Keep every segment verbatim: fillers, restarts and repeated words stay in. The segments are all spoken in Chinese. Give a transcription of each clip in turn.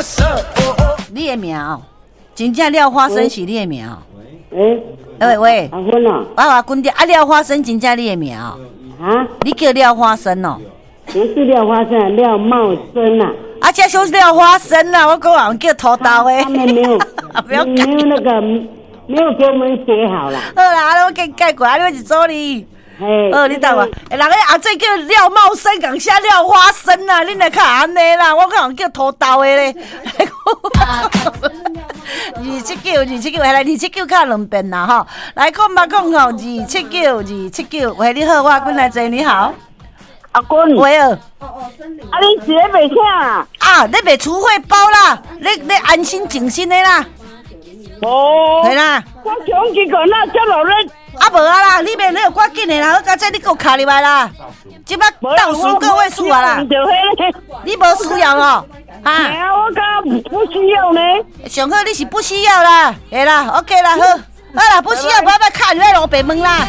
你的名哦，真正廖花生是你的名哦。 喂喂喂， 阿芬哦， 我话滚掉啊！廖花生真正你的名哦。 啊， 你叫廖花生哦。 不是廖花生，廖茂生啊。 啊，这就是廖花生啦！我讲人叫土豆的。 他们没有， 不要没有那个，没有给我们写好啦。 好啦，我给你改过，啊，你是助理。哦，你等我，人个后仔叫廖茂生，共写廖花生啊！恁来看安尼啦，我讲人叫土豆的咧。二七九，二七九，来二七九卡两遍啦吼！来空吧空吼，二七九，二七九，喂，你好，我滚来坐，你好。 阿君， 喂哦， 啊，你是咧卖啥啊？ 啊，你卖储汇包啦，你你安心静心的啦。 哦， 系啦。 我讲几个那叫落咧。 啊无啊啦，你免你赶紧的啦，好佳哉你给我卡入来啦，即摆倒数个位数啊啦，你无需要哦， 啊，我讲不需要呢， 上好你是不需要啦，会啦 ，OK 啦，好，好啦，不需要，不要不要卡入来路边门啦。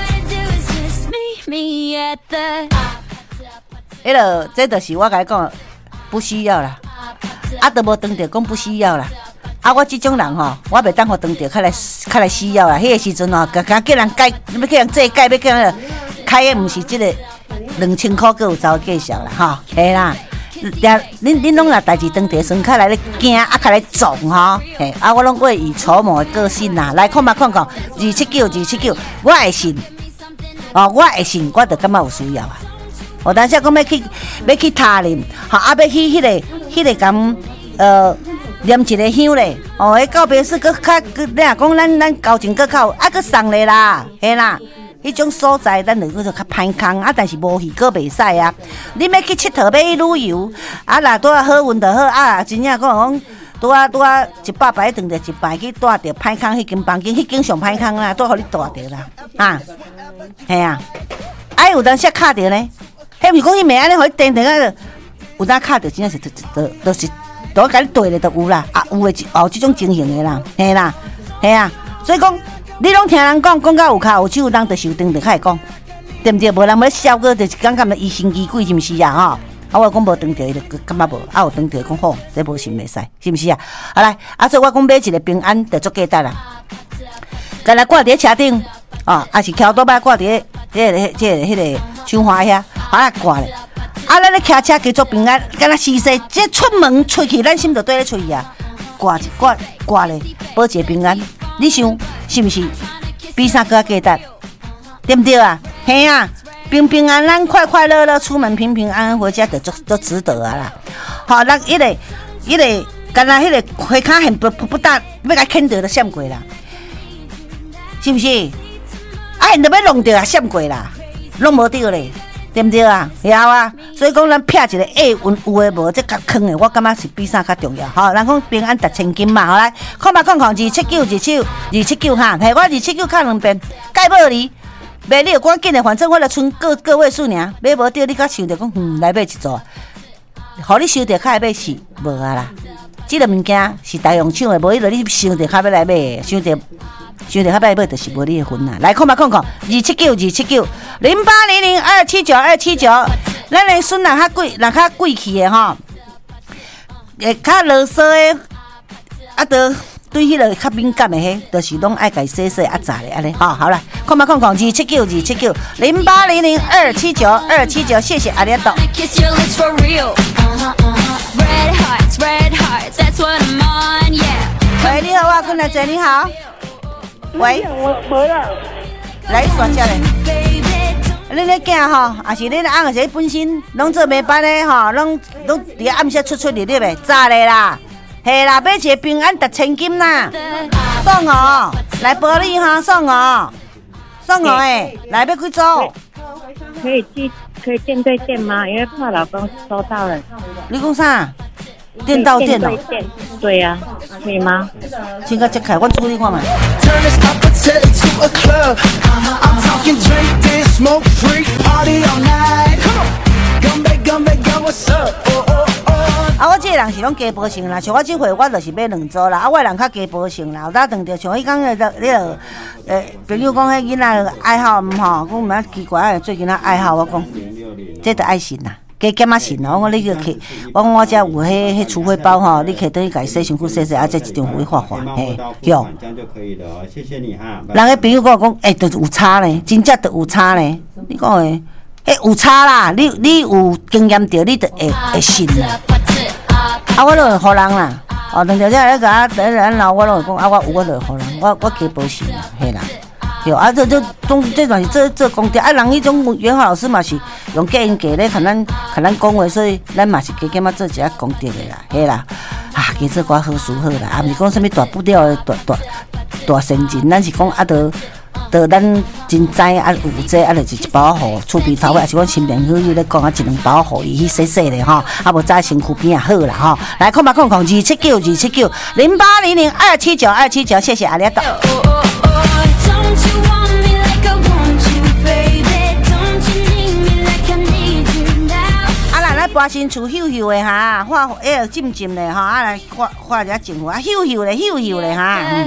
迄落，这就是我甲你讲，不需要啦，啊，都无当着讲不需要啦。啊，我这种人吼，我袂当互当着，较来较来需要啦。迄个时阵吼，刚刚叫人改，要叫人做改，要叫人开的，毋是即个两千块，佮有走介绍啦，吼，嘿啦。呀，恁恁拢若代志当着，算较来咧惊，啊，较来撞吼，嘿，啊，我拢未以筹谋的个性啦。来看嘛，看看，二七九，二七九，我会信，哦，我会信，我就感觉有需要啊。我当时讲要去要去他人，吼，啊，要去迄、那个迄、那个咁，呃。念一个香咧，哦，迄告别式搁较，你若讲咱咱交情搁较，啊搁送咧啦，嘿啦，迄种所在咱就叫做较歹空啊，但是无去搁袂使啊。你要去佚佗，要去旅游，啊，若拄啊好运就好啊，真正讲讲拄啊拄啊一百摆当着一摆去带着歹空迄间房间，迄间上歹空啦，拄互你带着啦，啊，嘿啊，啊有当时卡着呢，迄毋是讲伊袂安尼，互伊定定啊，有当卡着真正是都都是。都甲你对咧，都有啦，啊有诶，有即种情形诶啦，嘿啦，嘿啊，所以讲你拢听人讲，讲到有骹有手，人就受伤，就开始讲，对毋对？无人要笑个，就是感觉疑神疑鬼，是毋是啊？吼，啊我讲无当着，伊就感觉无，啊有当着讲好，这无信袂使，是毋是啊？好来，啊所以我讲买一个平安，就足简单啦。干来挂伫车顶，哦，还是桥倒摆挂伫迄个、迄个、迄个窗花遐，好来挂咧。啊，咱咧骑车继续平安，敢若西西，即出门出去，咱心就对咧出去啊，挂一挂挂咧，保持平安。你想是毋是？比啥更简单？对不对啊？嘿啊，平平安安、快快乐乐出门，平平安安回家，就足足值得啊啦。好，咱迄个、迄个，敢若迄个花卡很不不不大，要甲牵着就闪过啦，是毋是？啊，现在要弄着啊，闪过啦，弄无着咧。对不对啊？有啊，所以讲咱撇一个下运有诶无，这较坑诶，我感觉是比啥较重要。好，人讲平安达千金嘛，好来，看嘛看看，二七九二七二七九哈，嘿，我二七九卡两遍，盖无你，买你有赶紧诶，反正我著剩个个位数尔，买无着你甲想着讲，嗯，来买一组，互你收着较会买是无啊啦。即个物件是大用抢诶，无迄落你想着较要来买，想着。想着较歹买，就是无你的份啦。来看嘛，看看，二七九，二七九，零八零零二七九二七九。咱的孙若较贵，若较贵气的吼，诶，较啰嗦的，啊，都对迄个较敏感的迄，就是拢爱家洗洗啊炸咧安尼。好，好啦，看嘛，看看，二七九，二七九，零八零零二七九二七九，谢谢阿里多。喂，你好，我困来姐，你好。喂， 我没了。 来选下来。恁咧囝吼，也是恁翁，是本身拢做美班的吼，拢拢伫暗时出出入入的，早咧啦，嘿啦，买一个平安达千金啦，送哦，来玻璃哈，送哦，送哦诶，来要几组？ 可以寄，可以店对店吗？因为怕老公收到了。 你讲啥？店到店哦。 对呀、啊，可以吗？ 先甲揭开，我处理看嘛。啊，我这个人是拢加保性啦，像我这回我就是买两组啦，啊，我的人较加保性啦，有当当着像迄讲的那个，呃，朋友讲迄囡仔爱好毋吼，讲毋知奇怪，最近仔爱好我讲，这就爱信啦。 加减啊信哦，我你个去，我我遮有迄迄除灰包吼，你可以等于家洗身躯洗洗，啊，再一张灰画画，嘿，哟。 这样就可以了，谢谢你哈。 人个朋友跟我讲，诶，都有差呢，真正都有差呢。你讲诶，迄有差啦，你你有经验着，你就会会信啦。啊，我都会互人啦。哦，两条仔咧甲我咱老我拢会讲，啊，我有我就会互人，我我加保信啦，嘿啦。对啊，这这总这段是做做功德啊，人迄种元华老师嘛是用假因价咧，看咱看咱讲话，所以咱嘛是加减啊做一下功德的啦，嘿啦，啊，加做寡好事好啦，啊，毋是讲啥物大不了的大大大善人，咱是讲啊，得得咱真知啊有这啊，就是一包互厝边头尾，也是讲亲朋好友咧讲啊，一两包互伊去洗洗咧吼，啊无早身躯边也好啦吼，来空八空空二七九二七九零八零零二七九二七九，谢谢阿里多。拔身厝咻咻的哈，画迄个浸浸的哈，啊来画画一下镜湖啊，咻咻的咻咻的哈。